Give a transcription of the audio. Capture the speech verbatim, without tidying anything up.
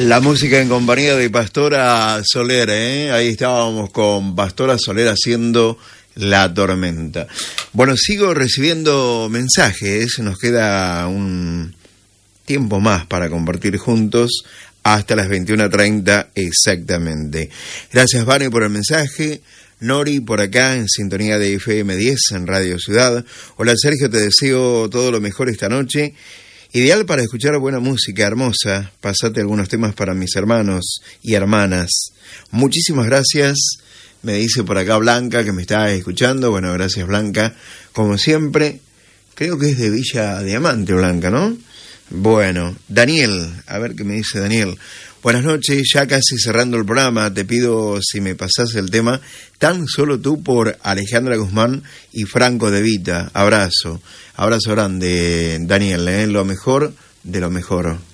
La música en compañía de Pastora Soler, ¿eh? Ahí estábamos con Pastora Soler haciendo La Tormenta. Bueno, sigo recibiendo mensajes, nos queda un tiempo más para compartir juntos hasta las veintiuna treinta exactamente. Gracias, Vane, por el mensaje. Nori, por acá, en sintonía de F M diez, en Radio Ciudad. Hola, Sergio, te deseo todo lo mejor esta noche. Ideal para escuchar buena música, hermosa. Pasate algunos temas para mis hermanos y hermanas. Muchísimas gracias. Me dice por acá Blanca, que me está escuchando. Bueno, gracias, Blanca. Como siempre, creo que es de Villa Diamante, Blanca, ¿no? Bueno, Daniel, a ver qué me dice Daniel. Buenas noches, ya casi cerrando el programa, te pido si me pasás el tema Tan Solo Tú por Alejandra Guzmán y Franco De Vita. Abrazo, abrazo grande, Daniel, ¿eh? Lo mejor de lo mejor.